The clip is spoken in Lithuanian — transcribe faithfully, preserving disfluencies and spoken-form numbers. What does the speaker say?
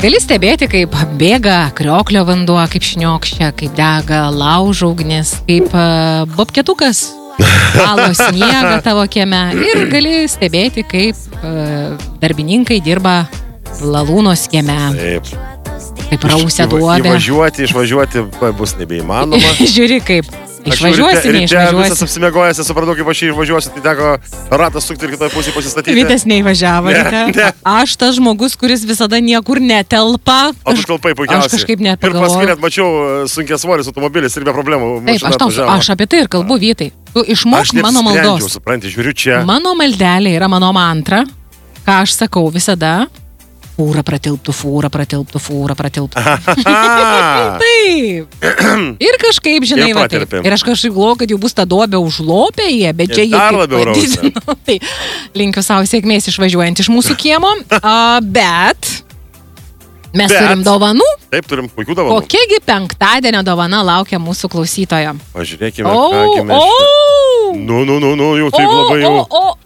Gali stebėti, kaip bėga krioklio vanduo, kaip šniokščia, kaip dega laužo ugnis, kaip uh, bobketukas valo sniegą tavo kieme. Ir gali stebėti, kaip uh, darbininkai dirba lalūnos kieme. Taip. Kaip rausia duobė. Įvažiuoti, išvažiuoti bus nebeįmanoma. Žiūri, kaip išvažiuosi, neišvažiuosi. Visas apsimegojęs, supratau, kaip aš išvažiuosiu, tai teko ratas sukti ir kitoj pusėje pasistatyti. Vytas neįvažiavo. Ne, ne. Aš tas žmogus, kuris visada niekur netelpa. O tu kalpai puikiausiai. Aš kažkaip net Ir pagalvojau. paskui net mačiau sunkias svoris automobilis ir be problemų. Taip, aš, tau, aš apie tai ir kalbu, Vytai. Tu išmok mano maldos. Aš supranti, žiūriu čia. Mano maldelė yra mano mantra, ką aš sakau visada. Fūra pratilptų, fūra pratilptų, fūra pratilptų. Taip. Ir kažkaip, žinai, va, taip. Ir aš kažkaip galvoju, kad jau bus ta duobė užlopę jie, bet čia jie tik padidino. Tai linkiu savo sėkmės išvažiuojant iš mūsų kiemo. A, bet mes bet. turim dovanų. Taip, turim puikių dovanų. Kokiagi penktadienio dovana laukia mūsų klausytojo? Pažiūrėkime, o, ką mes. O, Nu, nu, nu, nu, jau taip o, labai jau. O, o,